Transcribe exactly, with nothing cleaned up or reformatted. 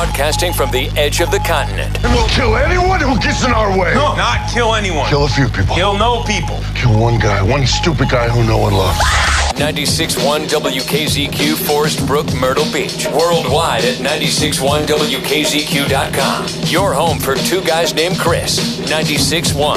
Broadcasting from the edge of the continent. And we'll kill anyone who gets in our way. No, not kill anyone. Kill a few people. Kill no people. Kill one guy, one stupid guy who no one loves. ninety-six point one W K Z Q, Forest Brook, Myrtle Beach. Worldwide at ninety-six point one W K Z Q dot com. Your home for two guys named Chris. ninety-six point one.